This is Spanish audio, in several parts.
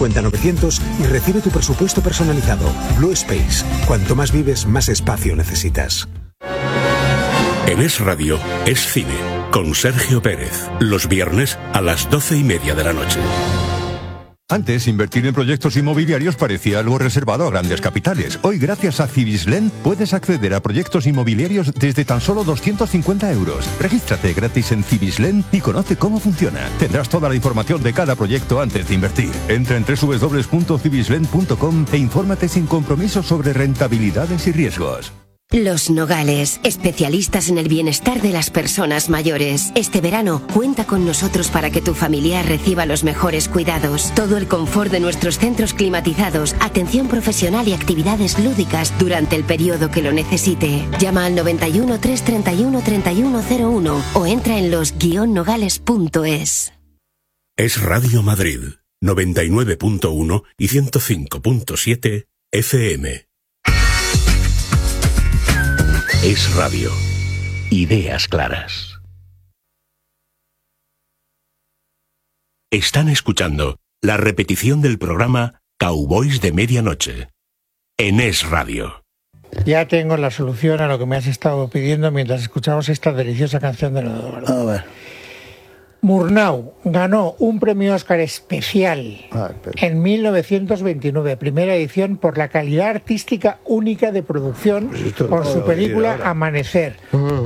900 y recibe tu presupuesto personalizado. Blue Space. Cuanto más vives, más espacio necesitas. En Es Radio, Es Cine, con Sergio Pérez. Los viernes a las 12:30 de la noche. Antes, invertir en proyectos inmobiliarios parecía algo reservado a grandes capitales. Hoy, gracias a Cibislen, puedes acceder a proyectos inmobiliarios desde tan solo 250 euros. Regístrate gratis en Cibislen y conoce cómo funciona. Tendrás toda la información de cada proyecto antes de invertir. Entra en www.cibislen.com e infórmate sin compromiso sobre rentabilidades y riesgos. Los Nogales, especialistas en el bienestar de las personas mayores. Este verano, cuenta con nosotros para que tu familiar reciba los mejores cuidados. Todo el confort de nuestros centros climatizados, atención profesional y actividades lúdicas durante el periodo que lo necesite. Llama al 91 331 3101 o entra en los-nogales.es. Es Radio Madrid, 99.1 y 105.7 FM. Es Radio. Ideas claras. Están escuchando la repetición del programa Cowboys de Medianoche. En Es Radio. Ya tengo la solución a lo que me has estado pidiendo mientras escuchamos esta deliciosa canción de Eduardo. A ver. Murnau ganó un premio Oscar especial en 1929, primera edición, por la calidad artística única de producción con su película Amanecer.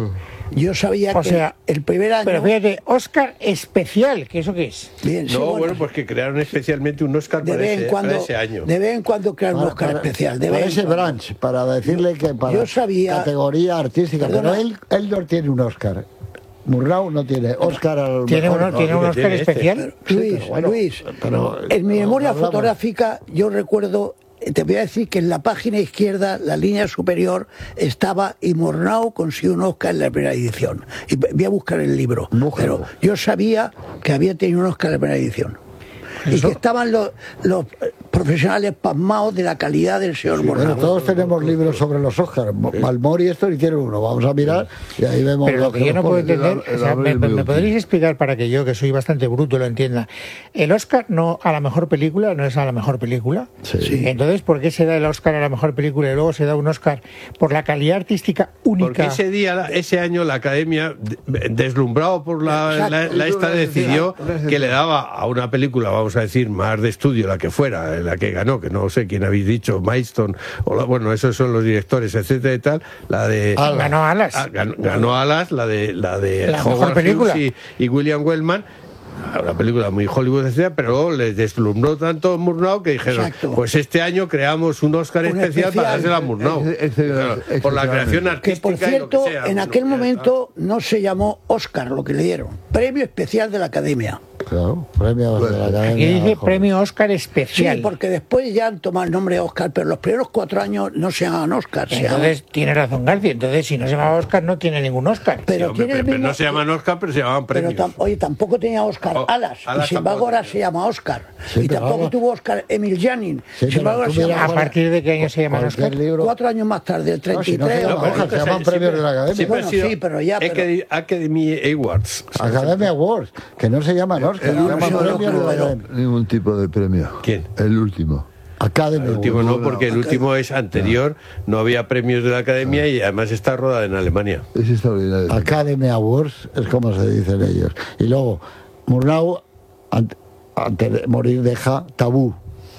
Yo sabía O que sea, el primer año... Pero fíjate, Oscar especial, ¿que eso qué es? Bien, sí, bueno, pues que crearon especialmente un Oscar para ese año. De vez en cuando crean un Oscar especial. Para ese branch, para decirle que para Yo sabía, categoría artística. Perdona. Pero él no tiene un Oscar. Murnau no tiene Oscar al ¿Tiene mejor, un Oscar especial? Luis, en mi memoria fotográfica yo recuerdo, te voy a decir que en la página izquierda, la línea superior, estaba y Murnau consiguió un Oscar en la primera edición. Y voy a buscar el libro. Pero yo sabía que había tenido un Oscar en la primera edición. Y que estaban los profesionales pasmados de la calidad del señor Murnau. Bueno, todos tenemos libros sobre los Oscars. Malmor y esto hicieron uno. Vamos a mirar y ahí vemos. Pero lo que yo no puedo entender, o sea, ¿me podréis explicar para que yo, que soy bastante bruto, lo entienda? El Oscar no a la mejor película no es a la mejor película. Sí. Entonces, ¿por qué se da el Oscar a la mejor película y luego se da un Oscar por la calidad artística única? Porque ese año la Academia, deslumbrado por la esta, decidió que le daba a una película, vamos a decir, más de estudio, la que fuera, la que ganó, que no sé quién habéis dicho, Milestone, bueno, esos son los directores, etcétera y tal, la de... Ganó Alas. Ganó Alas, la de mejor película. Y William Wellman. Una película muy Hollywood, etcétera, pero luego les deslumbró tanto Murnau que dijeron, pues este año creamos un Oscar especial para dárselo a Murnau. Por la creación artística. Que por cierto, y lo que sea, en aquel momento no se llamó Oscar lo que le dieron, premio especial de la Academia. Claro, premio de la Academia. Aquí dice premio Oscar especial. Sí, porque después ya han tomado el nombre de Oscar, pero los primeros 4 años no se llaman Oscar. Entonces tiene razón García, entonces si no se llamaba Oscar no tiene ningún Oscar. Pero, pero no se llaman Oscar, pero se llamaban premios. Oye, tampoco tenía Oscar Alas, y sin embargo ahora se llama Oscar. Sí, y tampoco ahora... tuvo Oscar Emil Janin. Sí, sin embargo ahora se llama ¿A partir de qué año se llama Oscar? 4 años más tarde, el 33. No, si no se llaman premios de la Academia. Bueno, sí, pero ya... Academy Awards. Academy Awards, que no se llaman Oscar, se llaman premios de la Academia. Ningún tipo de premio. ¿Quién? El último. Academy El último no, porque el último es anterior, no había premios de la Academia y además está rodada en Alemania. Es extraordinario. Academy Awards es como se dicen ellos. Y luego, Murnau, antes de morir, deja Tabú.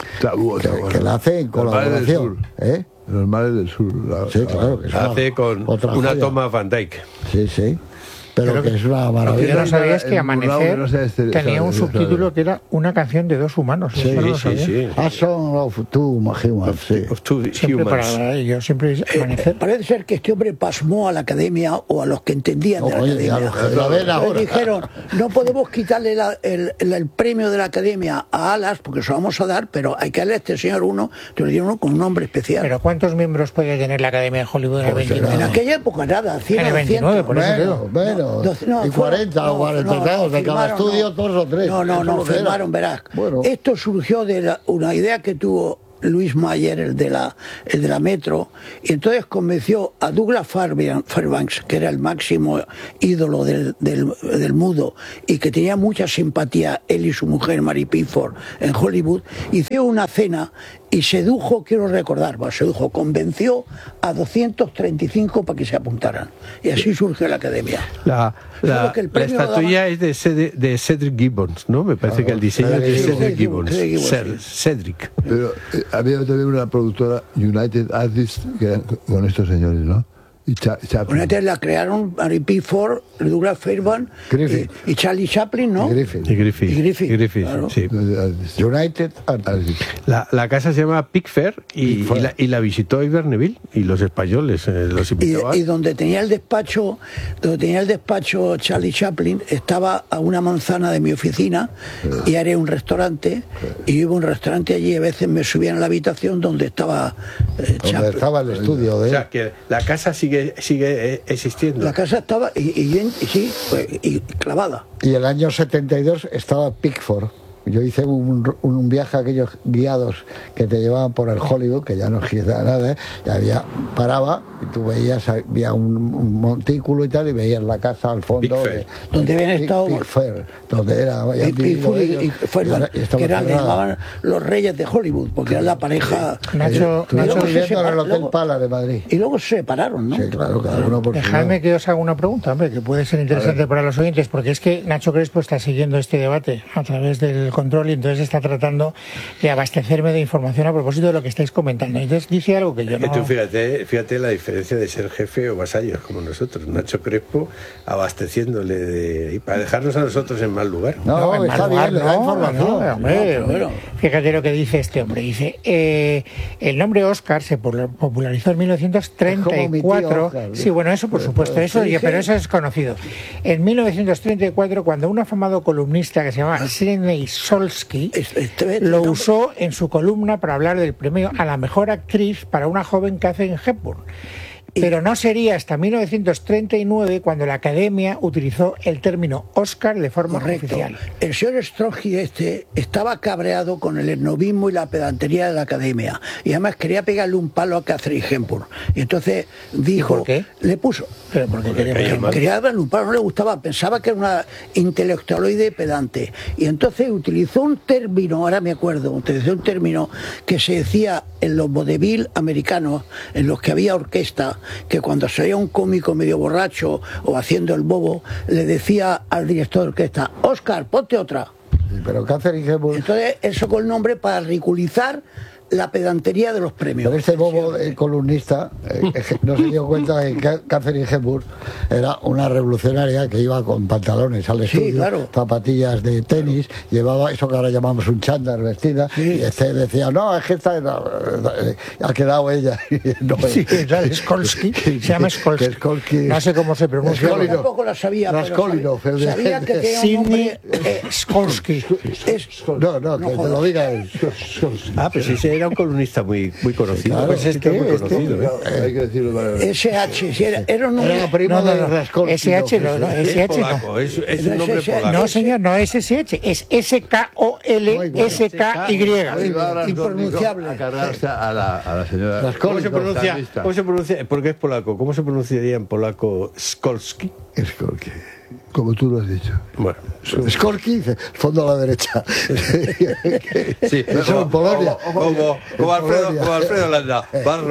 Que la hace en colaboración. Los mares del sur. Sí, claro. Que la hace con una toma Van Dyke. Sí. Pero que es una maravilla. Lo que yo no sabía es que Amanecer tenía un subtítulo que era una canción de dos humanos. Sí. A Song of Two Humans. Yo siempre Amanecer. Parece ser que este hombre pasmó a la Academia o a los que entendían de la Academia. Le dijeron, no podemos quitarle el premio de la Academia a Alas porque se lo vamos a dar, pero hay que darle a este señor uno, que le dieron uno con un nombre especial. ¿Pero cuántos miembros puede tener la Academia de Hollywood en el 29? En aquella época nada, 100 en el 29, por eso digo. Bueno, y 40 o 42 de cada estudio, 2 o 3. No, firmaron, verás. Bueno. Esto surgió de una idea que tuvo Luis Mayer, el de la Metro, y entonces convenció a Douglas Fairbanks, que era el máximo ídolo del mudo y que tenía mucha simpatía él y su mujer Mary Pickford en Hollywood, hizo una cena y convenció a 235 para que se apuntaran, y así surgió la academia. La estatuilla es de Cedric Gibbons, ¿no? Me parece que el diseño es de Cedric Gibbons. Cedric. Pero había también una productora, United Artists, que era con estos señores, ¿no? Y United la crearon Mary Pickford, Douglas Fairbanks y Charlie Chaplin, ¿no? Y Griffith, claro. Sí. United Artists. La casa se llama Pickfair y la visitó Iber Neville y los españoles los invitaban. Y donde tenía el despacho Charlie Chaplin estaba a una manzana de mi oficina y haré un restaurante y hubo un restaurante allí, a veces me subían a la habitación donde estaba Chaplin. Donde estaba el estudio de él. O sea, que la casa sigue existiendo. La casa estaba y clavada. Y el año 72 estaba Pickford. Yo hice un viaje a aquellos guiados que te llevaban por el Hollywood, que ya no queda nada, y paraba y tú veías, había un montículo y tal, y veías la casa al fondo donde habían estado Pickford, donde era que le llamaban los reyes de Hollywood, porque era la pareja. Nacho viviendo en el Hotel Pala de Madrid. Y luego se separaron, ¿no? Sí, claro, cada uno por Dejadme que os haga una pregunta, hombre, que puede ser interesante para los oyentes, porque es que Nacho Crespo está siguiendo este debate a través del control y entonces está tratando de abastecerme de información a propósito de lo que estáis comentando. Entonces dice algo que yo no... Tú fíjate la diferencia de ser jefe o vasallos como nosotros. Nacho Crespo abasteciéndole y para dejarnos a nosotros en mal lugar. No, está bien, le da información. Bueno. Fíjate lo que dice este hombre. Dice, el nombre Oscar se popularizó en 1934. Oscar, sí, bueno, eso por supuesto, pero eso es conocido. En 1934, cuando un afamado columnista que se llamaba Sidney Solsky lo usó en su columna para hablar del premio a la mejor actriz para una joven Katharine Hepburn. Pero no sería hasta 1939 cuando la Academia utilizó el término Oscar de forma oficial. El señor Strozzi estaba cabreado con el esnobismo y la pedantería de la Academia y además quería pegarle un palo a Katharine Hepburn. Y entonces dijo... ¿Por qué? Le puso... ¿Pero por qué quería darle un palo, no le gustaba, pensaba que era una intelectualoide pedante. Y entonces utilizó un término, ahora me acuerdo, que se decía en los vodevil americanos, en los que había orquesta, que cuando salía un cómico medio borracho o haciendo el bobo, le decía al director de orquesta: Oscar, ponte otra. Sí, pero Katharine Hepburn... Entonces él sacó el nombre para ridiculizar la pedantería de los premios. Pero este bobo columnista no se dio cuenta de que Katharine Hepburn era una revolucionaria que iba con pantalones al estudio, claro, zapatillas de tenis, llevaba eso que ahora llamamos un chándal vestida, y este decía, no, es que esta ha quedado ella. No, sí, era Skolsky, se llama Skolsky. No sé cómo se pronuncia. Yo tampoco la sabía, pero sabía que tenía un nombre Skolsky. No, que te lo diga él. Pues sí, era un columnista muy conocido. Claro, pues muy conocido. Hay que decirlo para SH, era un nombre. Primo de Raskolski. SH no, SH polaco, es un nombre polaco. No, señor, no es SH, es SKOLSKY. Impronunciable. A cargarse a la señora. ¿Cómo se pronuncia? Porque es polaco. ¿Cómo se pronunciaría en polaco Skolsky? Skolsky. Como tú lo has dicho. Bueno, Skolsky, fondo a la derecha. Sí, eso en Polonia. Como Alfredo Landa.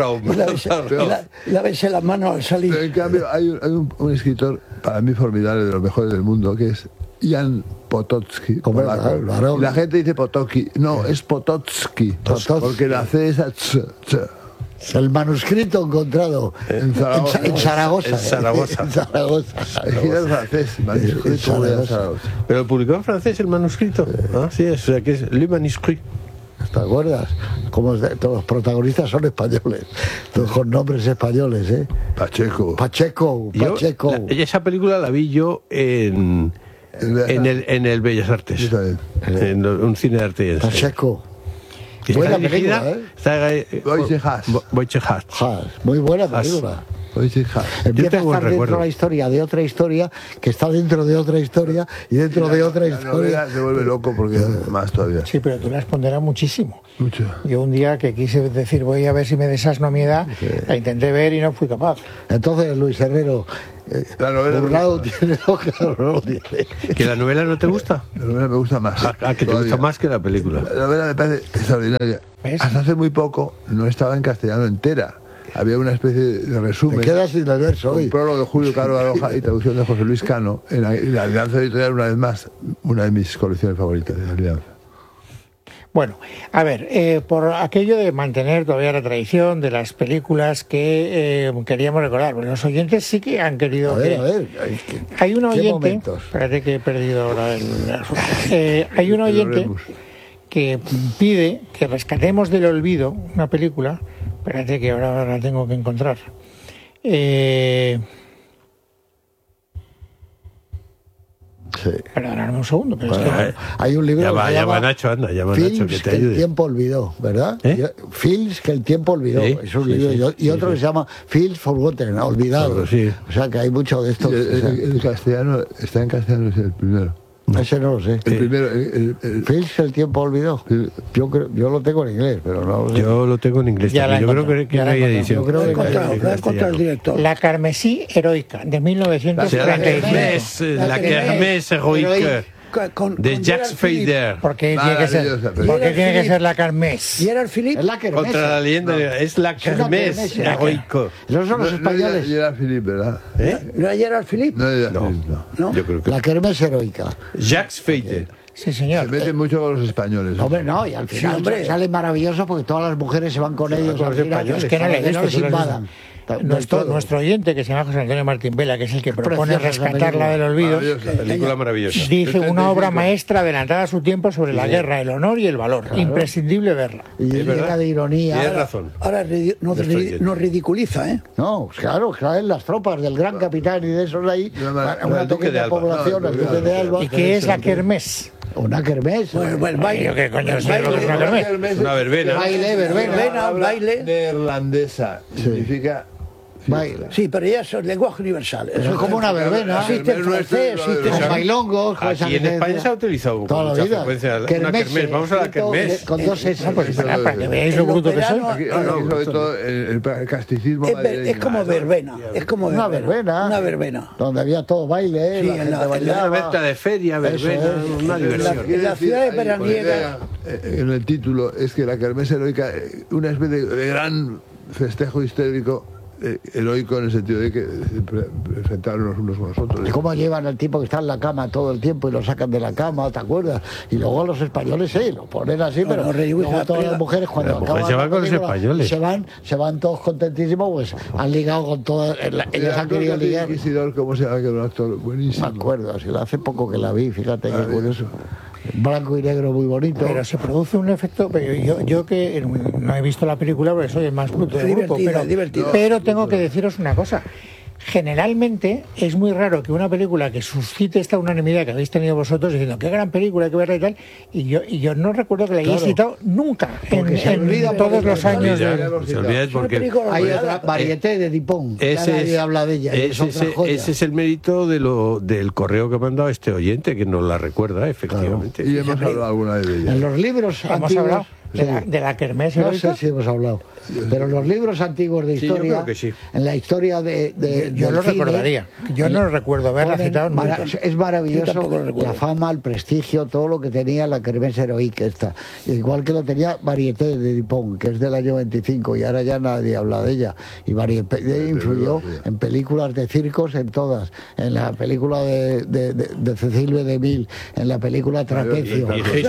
Lávese las manos al salir. Pero en cambio, hay un escritor, para mí formidable, de los mejores del mundo, que es Jan Potocki. Y la gente dice Potocki. No, es Potocki. Porque la C es ts. El manuscrito encontrado en Zaragoza. En Zaragoza. Escrito en francés, manuscrito en Zaragoza. ¿Pero publicó en francés el manuscrito? Sí, o sea que es Le Manuscrit. ¿Te acuerdas? Como todos los protagonistas son españoles, todos con nombres españoles, ¿eh? Pacheco. Y esa película la vi yo en el Bellas Artes. En un cine de arte. Pacheco. Buena película, ¿eh? Wojciech Haas. Muy buena película. Empieza a estar dentro de la historia de otra historia, que está dentro de otra historia y dentro de otra historia. Se vuelve loco porque más todavía. Sí, pero tú la has ponderado muchísimo. Mucho. Yo un día que quise decir voy a ver si me desasno a mi edad, la intenté ver y no fui capaz. Entonces, Luis Herrero, la novela Murnau tiene lo que no tiene. ¿Que la novela no te gusta? La novela me gusta más. Que te gusta más que la película. La novela me parece extraordinaria. ¿Ves? Hasta hace muy poco no estaba en castellano entera. Había una especie de resumen. Te quedas sin el verso hoy. Un prólogo de Julio Caro Aroja y traducción de José Luis Cano en la Alianza Editorial, una vez más, una de mis colecciones favoritas de la Alianza. Bueno, a ver, por aquello de mantener todavía la tradición de las películas que queríamos recordar, porque los oyentes sí que han querido... A ver, hay un oyente... momentos? Espérate que he perdido ahora el asunto. Hay un oyente que pide que rescatemos del olvido una película. Espérate que ahora la tengo que encontrar. Sí. Perdonadme un segundo, pero es que... Hay un libro que se llama Nacho, anda, llama Films Nacho, que te que ayude. el tiempo olvidó, ¿verdad? Films que el tiempo olvidó. Sí, es un sí, libro. sí, y otro que se llama Films Forgotten, olvidados. Sí. O sea que hay mucho de esto. El castellano, está en castellano, es el primero. Ese no lo sé. El primero. Films que el tiempo olvidó. Yo lo tengo en inglés, pero no lo sé. Yo lo tengo en inglés. Ya la Yo creo encontré, que ya no la hay encontré. edición. Yo creo que Lo ha encontrado el director. La Carmesí Heroica, de 1935. La Kermés Heroique de Jacques Fader. ¿Por qué tiene que ser, porque tiene que ser la Carmés? ¿Y era el Philippe? Es la kermés. Contra la leyenda, es la Kermés kermés, Heroico. Esos son los españoles. No era Philippe, ¿verdad? ¿No era el Philippe? No era No. Philippe, no. Yo creo que La kermés heroica. Jacques Fader. Sí, Se señor. meten mucho con los españoles. Hombre, no, y al final sale maravilloso porque todas las mujeres se van con ellos con al los final, españoles. es que no Para que no les les invadan. Nuestro oyente, que se llama José Antonio Martín Vela, que es el que propone Preciosa esa rescatarla del olvido, Maravillosa. Película maravillosa. dice una 75. obra maestra adelantada a su tiempo sobre la guerra, el honor y el valor. Imprescindible verla. Y Es verdad. llena de ironía. Tienes razón. Ahora nos ridiculiza, ¿eh? No, claro, caen las tropas del gran capitán y de esos de ahí, una el Duque de pequeña Alba. población, No, el Duque de Alba. ¿Y qué es la Kermés? Una kermés. Bueno, el baile. ¿Qué coño es lo que es una kermés? Una verbena. Baile, verbena. Habla baile. neerlandesa. Significa... Baile. Sí, pero ya es el lenguaje universal. Eso es como una verbena. Existe el francés, existe Con el... bailongos, con esa Aquí en gente. España se ha utilizado Toda con la mucha vida. frecuencia una Kermés, kermés. Vamos a la kermés. Con dos S. Pues para que veáis lo bruto que soy. Aquí, sobre todo el casticismo Es como verbena. Es como Una verbena. Una verbena. Donde había todo baile, Sí, la en gente la- en la bailaba. Una venta de feria, verbena, es. una diversión. En las ciudades veraniegas. En el título es que la kermés heroica, una especie de gran festejo histórico, heroico en el sentido de que enfrentaron los unos con los otros. ¿Y cómo llevan al tipo que está en la cama todo el tiempo y lo sacan de la cama, te acuerdas? Y luego los españoles sí, lo ponen así, No, pero no, ridiculiza, luego todas pero las mujeres cuando las mujeres acaban se van la con los película, españoles. se van todos contentísimos, pues han ligado con todas, ellas han querido ligar. Inquisidor, ¿cómo se llama? Que era un actor buenísimo. Me acuerdo, así hace poco que la vi, fíjate qué curioso. Blanco y negro muy bonito. Pero se produce un efecto, pero yo que no he visto la película porque soy el más bruto del grupo, pero tengo que deciros una cosa. Generalmente es muy raro que una película que suscite esta unanimidad que habéis tenido vosotros diciendo qué gran película, hay que verla y tal, y yo no recuerdo que la hayáis citado nunca en todos los años. Se olvida porque hay otra varieté de Dipón, nadie habla de ella. Ese es el mérito del correo que ha mandado este oyente, que nos la recuerda, efectivamente. Y hemos hablado alguna de ellas. En los libros Hemos antiguos, hablado de la Kermés no heroica. sé si hemos hablado, pero los libros antiguos de Sí, yo historia, creo que sí. en la historia Yo del lo cine, recordaría. Yo no recuerdo haberla ponen citado nunca. Es maravilloso Yo tampoco lo recuerdo. la fama, el prestigio, todo lo que tenía la Kermés heroica esta. Igual que lo tenía Varieté de Dupont, que es del año 25 y ahora ya nadie habla de ella. Y Varieté influyó en películas de circos, en todas. En la película de Cecil B. DeMille, en la película Trapecio.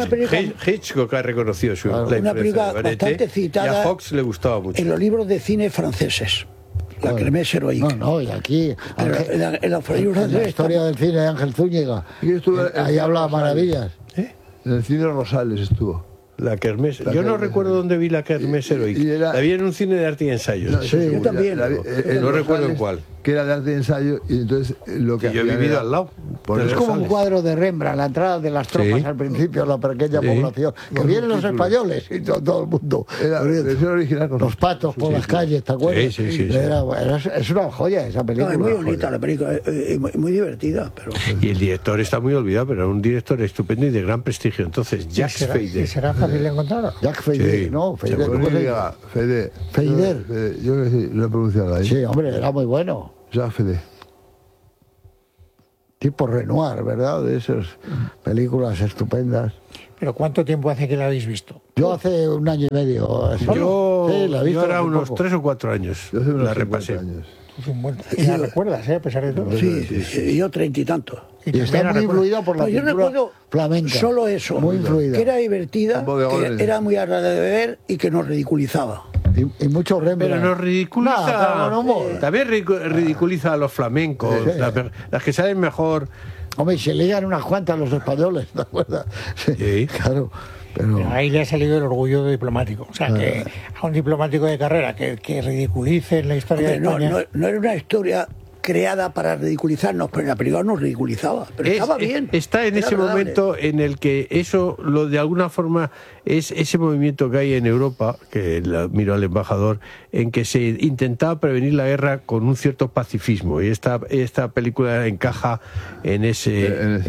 Y Hitchcock ha reconocido la Una influencia película de Varieté, bastante y a citada Fox le gustaba mucho. en los libros de cine franceses. La Kermés heroica. No, y aquí, En los libros en la franceses historia del cine de Ángel Zúñiga, Y estuvo ahí habla maravillas. En el cine Rosales estuvo. La Kermés. Yo no recuerdo dónde vi la Kermés heroica. y era- La vi en un cine de arte y ensayos. No, yo también. No recuerdo en cuál. que era de arte de ensayo, y entonces lo que yo he vivido al lado. Es como un cuadro de Rembrandt, la entrada de las tropas al principio, la pequeña población, que vienen los españoles y todo el mundo. Era versión original con los patos por las calles, ¿te acuerdas? Sí. Es una joya esa película. No, es muy bonita la película, muy divertida. Pero... Y el director está muy olvidado, pero era un director estupendo y de gran prestigio. Entonces, Jacques Feyder. ¿Será fácil de encontrar? Jacques Feyder, ¿no? Feyder. Yo creo que sí, lo he pronunciado ahí. Sí, hombre, era muy bueno. Jacques Feyder. Tipo Renoir, ¿verdad? De esas películas estupendas. ¿Pero cuánto tiempo hace que la habéis visto? Yo hace 1 año y medio. Así. Yo la he visto era unos poco. 3 o 4 años. Yo hace unos la repasé. años. Y la recuerdas, a pesar de todo. Sí, yo 30 y tanto. Y está muy influida por la pintura flamenca. Solo eso, muy influida. Que era divertida, que era muy agradable de ver y que nos ridiculizaba. Y mucho Rembrandt. Pero nos ridiculiza. También ridiculiza a los flamencos, las que saben mejor. Hombre, se leían unas cuantas los españoles, ¿te acuerdas? Sí. Claro. Pero ahí le ha salido el orgullo de diplomático. O sea, que a un diplomático de carrera que ridiculice la historia de España. No era una historia creada para ridiculizarnos, pero en la película nos ridiculizaba. Pero estaba bien. Está en ese momento en el que eso, de alguna forma, es ese movimiento que hay en Europa, que miro al embajador, en que se intentaba prevenir la guerra con un cierto pacifismo. Y esta película encaja en ese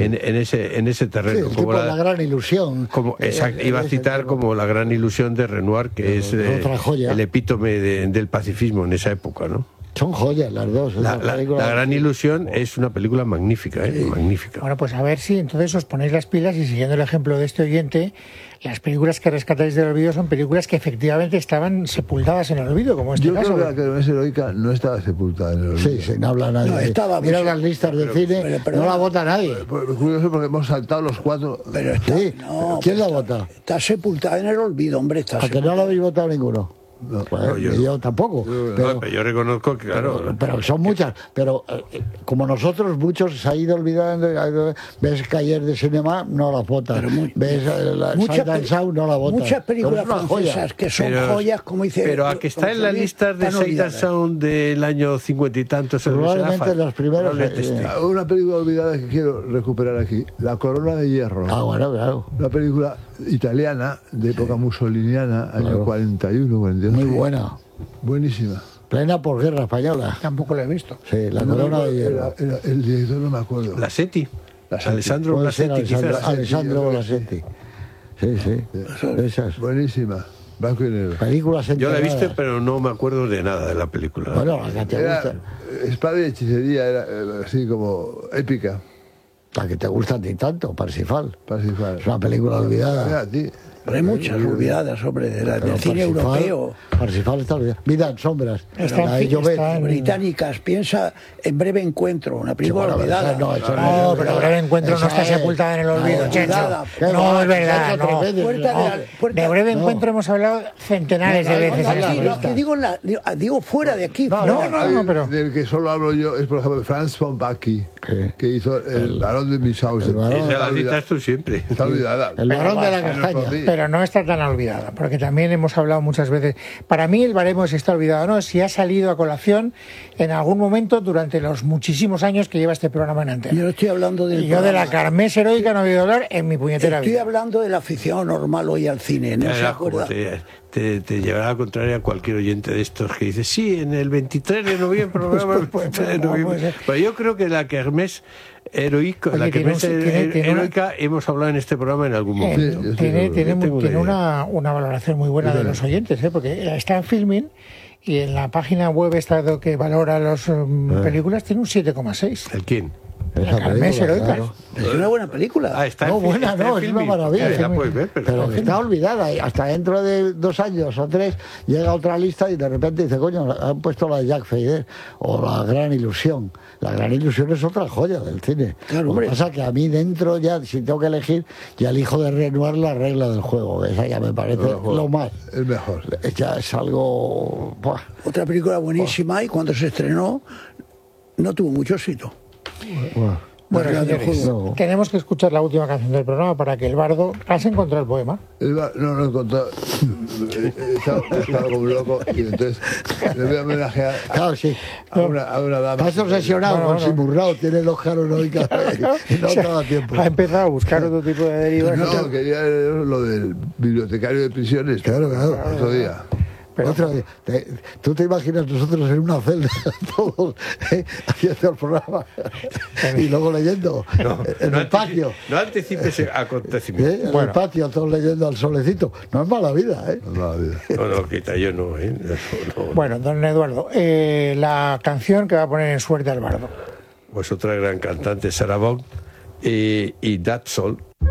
terreno. Sí, como la gran ilusión. Iba a citar como la gran ilusión de Renoir, que es el epítome del pacifismo en esa época, ¿no? Son joyas las dos. La gran ilusión es una película magnífica, magnífica. Bueno, pues a ver si entonces os ponéis las pilas y siguiendo el ejemplo de este oyente, las películas que rescatáis del olvido son películas que efectivamente estaban sepultadas en el olvido, como este caso. Yo creo que la Kermés Heroica no estaba sepultada en el olvido. Sí, no habla nadie. No, estaba mira las listas de cine, no la vota nadie. Curioso porque hemos saltado los 4. Pero ¿Quién la vota? Está sepultada en el olvido, hombre. ¿A que no la habéis votado ninguno? No, pues, yo tampoco. Pero yo reconozco que, claro. Pero son muchas. Pero como nosotros, muchos se ha ido olvidando. Ves Cahiers de Cinema, no la votan. Ves Sight and Sound, no la votan. Muchas películas francesas que son joyas, como dice. Pero a que está en la lista de Sight and Sound del año 50 y tantos. Probablemente los primeros. Una película olvidada que quiero recuperar aquí: La Corona de Hierro. Bueno, claro. Una película italiana de época mussoliniana, año 41, 42. Muy buena. Buenísima. Plena posguerra española. Tampoco la he visto. Sí, La Corona de Hierro. El director no me acuerdo. Blasetti. Alessandro Blasetti, quizás. Alessandro Blasetti. Sí. Esas. Buenísima. Blanco y negro. Películas yo la he visto, pero no me acuerdo de nada de la película. Bueno, la que te gusta. Espada y hechicería era así como épica. La que te gusta a ti tanto, Parsifal. Es una película olvidada. Pero hay muchas olvidadas, hombre, del cine europeo. Parsifal está olvidada. Vida en sombras. Británicas. Piensa en Breve Encuentro, una película olvidada. No, pero Breve Encuentro no está sepultada en el olvido, Checho. No, es verdad, no. De Breve Encuentro hemos hablado centenares de veces. Digo fuera de aquí. No, pero... Del que solo hablo yo es, por ejemplo, Franz von Bacchi, que hizo El Barón de Münchhausen. Esa la citas tú siempre. Está olvidada. El Barón de la Castaña. Pero no está tan olvidada, porque también hemos hablado muchas veces. Para mí el baremo si está olvidado o no, si ha salido a colación en algún momento durante los muchísimos años que lleva este programa en antena. Yo no estoy hablando del yo de la Kermés Heroica no he oído hablar en mi puñetera vida. Estoy hablando de la afición normal hoy al cine, ¿no se acuerda? Te llevará a la contraria a cualquier oyente de estos que dice, sí, en el 23 de noviembre, programa el 23 de noviembre. Pero yo creo que la Kermés Heroica, heroica hemos hablado en este programa en algún momento. Tiene una valoración muy buena de los oyentes, porque está en Filmin y en la página web esta que valora las películas tiene un 7,6. ¿El quién? La Kermés Heroica. Claro. Es una buena película. Es una maravilla. Pero está olvidada. Y hasta dentro de 2 años o 3 llega otra lista y de repente dice, coño, han puesto la de Jacques Feyder o La Gran Ilusión. La Gran Ilusión es otra joya del cine. Claro, lo que pasa es que a mí dentro ya, si tengo que elegir, ya elijo de Renoir La Regla del Juego. Esa ya me parece lo más. El mejor. Ya es algo... Buah. Otra película buenísima y cuando se estrenó no tuvo mucho éxito. Bueno, señores, tenemos que escuchar la última canción del programa para que el bardo... ¿Has encontrado el poema? No lo he encontrado. Estaba como un loco y entonces le voy a homenajear a una dama. Estás obsesionado con Simurrao, tiene los jaros y no te da tiempo. Ha empezado a buscar otro tipo de derivas. No, quería leer lo del bibliotecario de prisiones. Claro. Otro día. Otro día. ¿Tú te imaginas nosotros en una celda todos haciendo el programa y luego leyendo en el patio? No anticipes acontecimientos. En el patio todos leyendo al solecito. No es mala vida, ¿eh? No es mala vida. No, quita, yo no, ¿eh? No. Bueno, don Eduardo, la canción que va a poner en suerte al bardo. Pues otra gran cantante, Sarah Vaughan, y That's All.